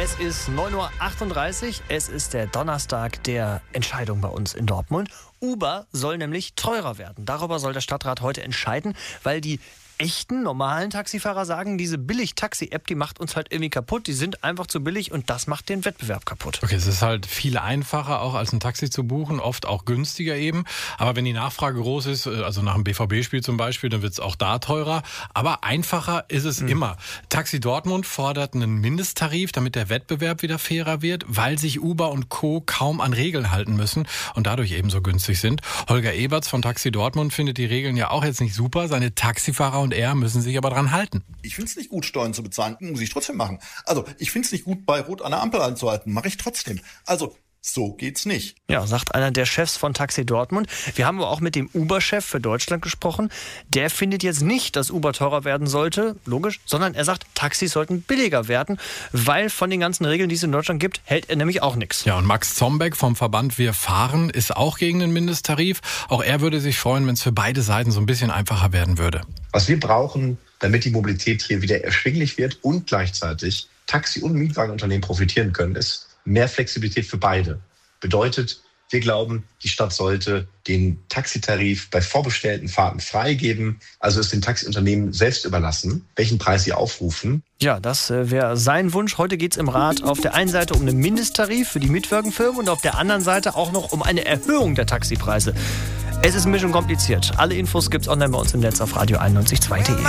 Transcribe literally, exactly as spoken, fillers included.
Es ist neun Uhr achtunddreißig, es ist der Donnerstag der Entscheidung bei uns in Dortmund. Uber soll nämlich teurer werden. Darüber soll der Stadtrat heute entscheiden, weil die echten, normalen Taxifahrer sagen, diese Billig-Taxi-App, die macht uns halt irgendwie kaputt. Die sind einfach zu billig und das macht den Wettbewerb kaputt. Okay, es ist halt viel einfacher, auch als ein Taxi zu buchen, oft auch günstiger eben. Aber wenn die Nachfrage groß ist, also nach einem B V B-Spiel zum Beispiel, dann wird es auch da teurer. Aber einfacher ist es mhm. immer. Taxi Dortmund fordert einen Mindesttarif, damit der Wettbewerb wieder fairer wird, weil sich Uber und Co. kaum an Regeln halten müssen und dadurch eben so günstig sind. Holger Eberts von Taxi Dortmund findet die Regeln ja auch jetzt nicht super. Seine Taxifahrer und er müssen sich aber dran halten. Ich finde es nicht gut, Steuern zu bezahlen, muss ich trotzdem machen. Also ich finde es nicht gut, bei Rot an der Ampel anzuhalten, mache ich trotzdem. Also so geht's nicht. Ja, sagt einer der Chefs von Taxi Dortmund. Wir haben aber auch mit dem Uber-Chef für Deutschland gesprochen. Der findet jetzt nicht, dass Uber teurer werden sollte, logisch, sondern er sagt, Taxis sollten billiger werden, weil von den ganzen Regeln, die es in Deutschland gibt, hält er nämlich auch nichts. Ja, und Max Zombeck vom Verband Wir Fahren ist auch gegen den Mindesttarif. Auch er würde sich freuen, wenn es für beide Seiten so ein bisschen einfacher werden würde. Was wir brauchen, damit die Mobilität hier wieder erschwinglich wird und gleichzeitig Taxi- und Mietwagenunternehmen profitieren können, ist mehr Flexibilität für beide. Bedeutet, wir glauben, die Stadt sollte den Taxitarif bei vorbestellten Fahrten freigeben, also es den Taxiunternehmen selbst überlassen, welchen Preis sie aufrufen. Ja, das äh, wäre sein Wunsch. Heute geht es im Rat auf der einen Seite um einen Mindesttarif für die Mietwagenfirmen und auf der anderen Seite auch noch um eine Erhöhung der Taxipreise. Es ist ein bisschen kompliziert. Alle Infos gibt's online bei uns im Netz auf radio einundneunzig Komma zwei punkt de.